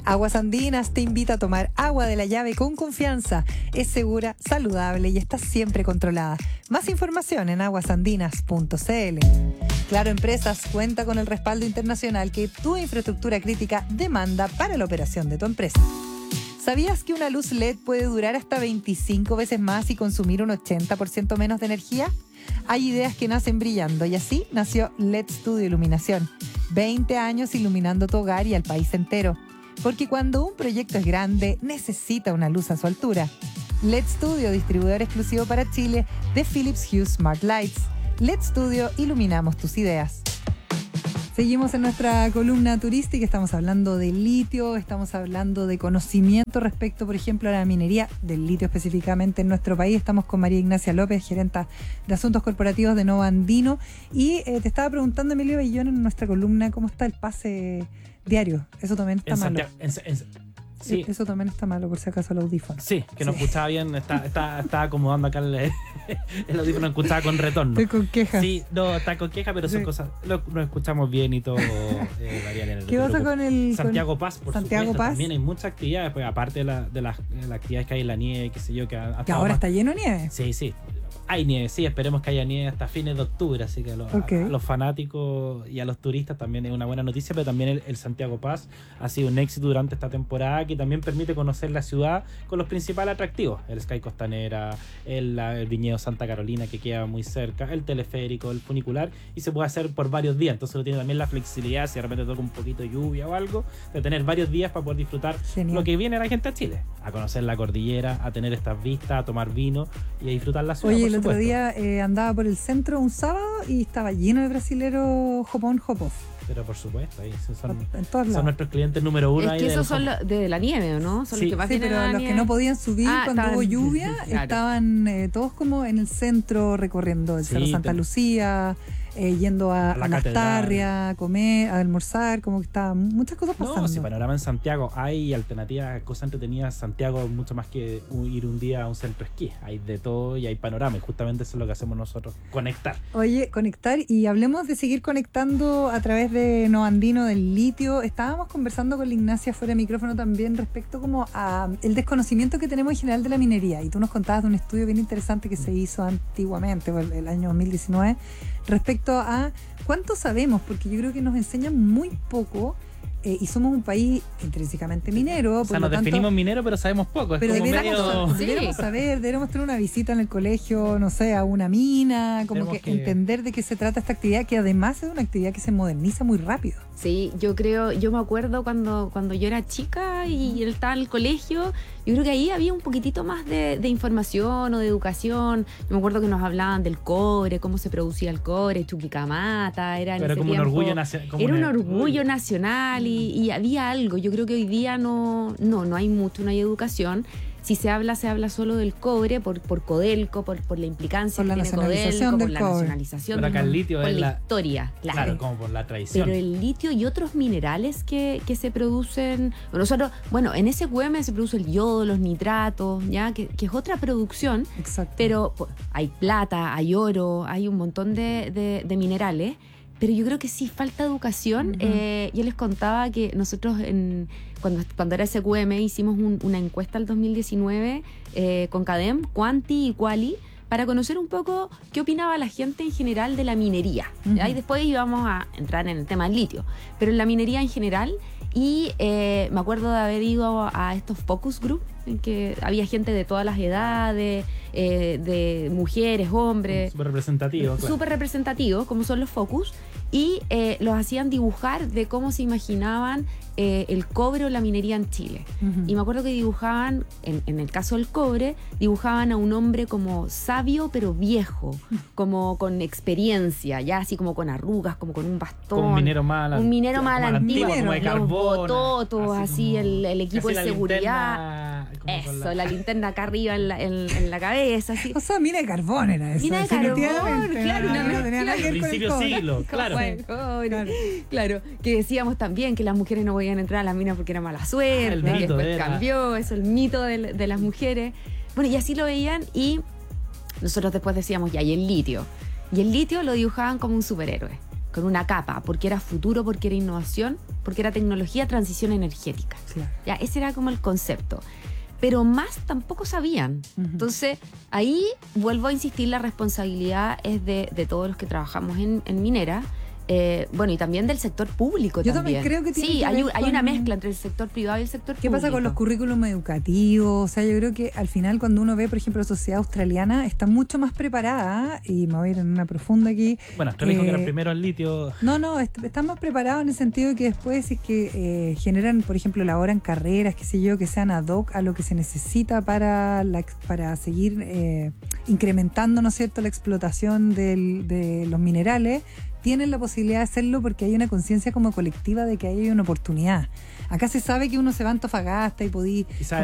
Aguas Andinas te invita a tomar agua de la llave con confianza. Es segura, saludable y está siempre controlada. Más información en aguasandinas.cl. Claro Empresas cuenta con el respaldo internacional que tu infraestructura crítica demanda para la operación de tu empresa. ¿Sabías que una luz LED puede durar hasta 25 veces más y consumir un 80% menos de energía? Hay ideas que nacen brillando y así nació LED Studio Iluminación. 20 años iluminando tu hogar y al país entero. Porque cuando un proyecto es grande, necesita una luz a su altura. LED Studio, distribuidor exclusivo para Chile de Philips Hue Smart Lights. LED Studio, iluminamos tus ideas. Seguimos en nuestra columna turística, estamos hablando de litio, estamos hablando de conocimiento respecto, por ejemplo, a la minería del litio específicamente en nuestro país. Estamos con María Ignacia López, gerenta de Asuntos Corporativos de Nova Andino. Y te estaba preguntando, Emilio Bellón, en nuestra columna, ¿cómo está el pase diario? Eso también está malo. Sí. Eso también está malo, por si acaso, el audífono. Sí, que no escuchaba bien, está acomodando acá el audífono, escuchaba con retorno. Estoy con quejas. Sí, no, está con quejas, pero son cosas, lo escuchamos bien y todo. ¿Qué pasa con el Santiago Paz, por Santiago supuesto? Paz? También hay muchas actividades, pues, aparte de las actividades que hay en la nieve, qué sé yo. Que ahora está lleno de nieve. Sí. Hay nieve, sí, esperemos que haya nieve hasta fines de octubre, así que a los fanáticos y a los turistas también es una buena noticia, pero también el Santiago Paz ha sido un éxito durante esta temporada que también permite conocer la ciudad con los principales atractivos, el Sky Costanera, el viñedo Santa Carolina que queda muy cerca, el teleférico, el funicular, y se puede hacer por varios días, entonces lo tiene también la flexibilidad, si de repente toca un poquito de lluvia o algo, de tener varios días para poder disfrutar. Genial. Lo que viene la gente a Chile, a conocer la cordillera, a tener estas vistas, a tomar vino y a disfrutar la ciudad. Oye, el otro día andaba por el centro un sábado y estaba lleno de brasileros hop-off. Pero por supuesto, ahí son nuestros clientes número uno. Es que esos son de la nieve, ¿o no? Son sí, los que más sí, pero los que no podían subir cuando hubo lluvia, claro, estaban todos como en el centro recorriendo el Cerro Santa Lucía, yendo a Lastarria, a comer, a almorzar, como que estaban muchas cosas pasando. No, si panorama en Santiago hay alternativas, cosas entretenidas. Santiago mucho más que ir un día a un centro esquí, hay de todo y hay panorama, y justamente eso es lo que hacemos nosotros, conectar. Oye, conectar, y hablemos de seguir conectando a través de Nova Andino del litio. Estábamos conversando con la Ignacia fuera de micrófono también respecto como a el desconocimiento que tenemos en general de la minería, y tú nos contabas de un estudio bien interesante que se hizo antiguamente, el año 2019, respecto a cuánto sabemos, porque yo creo que nos enseñan muy poco, y somos un país intrínsecamente minero. O sea, nos definimos minero, pero sabemos poco. Pero deberíamos saber, deberíamos tener una visita en el colegio, no sé, a una mina, como que entender de qué se trata esta actividad, que además es una actividad que se moderniza muy rápido. Sí, yo me acuerdo cuando yo era chica y estaba en el colegio, yo creo que ahí había un poquitito más de información o de educación. Yo me acuerdo que nos hablaban del cobre, cómo se producía el cobre, Chuquicamata, era como un orgullo nacional. Era un orgullo nacional y había algo. Yo creo que hoy día no hay mucho, no hay educación. Si se habla solo del cobre por Codelco, por la implicancia por que la tiene Codelco, por la nacionalización del cobre. El litio por es la historia, claro, como por la tradición. Pero el litio y otros minerales que se producen, nosotros, en SQM se produce el yodo, los nitratos, ya que es otra producción. Exacto. Pero hay plata, hay oro, hay un montón de minerales. Pero yo creo que sí falta educación. Yo les contaba que nosotros cuando era SQM hicimos una encuesta el 2019 con CADEM, Quanti y Quali, para conocer un poco qué opinaba la gente en general de la minería. Y después íbamos a entrar en el tema del litio, pero en la minería en general. Y me acuerdo de haber ido a estos focus group en que había gente de todas las edades, de mujeres, hombres. Súper representativos. Claro. Súper representativos, como son los focus. Y los hacían dibujar de cómo se imaginaban el cobre o la minería en Chile. Y me acuerdo que dibujaban, en el caso del cobre, dibujaban a un hombre como sabio pero viejo, como con experiencia, ya así como con arrugas, como con un bastón. Como un minero mal antiguo, como de los carbón, bototos, así el equipo de seguridad. Linterna, la linterna acá arriba en la cabeza. Así. O sea, mina de carbón era eso. Mina de carbón, claro. No tenía nada que ver con el cobre. Siglo, claro. Claro, que decíamos también que las mujeres no podían entrar a la mina porque era mala suerte, que después cambió, eso, el mito de las mujeres. Bueno, y así lo veían, y nosotros después decíamos, ya, y el litio. Y el litio lo dibujaban como un superhéroe, con una capa, porque era futuro, porque era innovación, porque era tecnología transición energética. Claro. Ya, ese era como el concepto. Pero más tampoco sabían. Entonces, ahí vuelvo a insistir, la responsabilidad es de todos los que trabajamos en minera. Bueno, y también del sector público. Yo también creo que tiene que ver hay una mezcla entre el sector privado y el sector ¿Qué público. pasa con los currículums educativos? O sea, yo creo que al final cuando uno ve, por ejemplo, la sociedad australiana está mucho más preparada, y me voy a ir en una profunda aquí. Bueno, Australia dijo que era el primero en litio. No, están más preparados en el sentido de que después si es que generan, por ejemplo, elaboran carreras, qué sé yo, que sean ad hoc a lo que se necesita para seguir incrementando, ¿no es cierto?, la explotación de los minerales. Tienen la posibilidad de hacerlo porque hay una conciencia como colectiva de que ahí hay una oportunidad. Acá se sabe que uno se va a Antofagasta y podí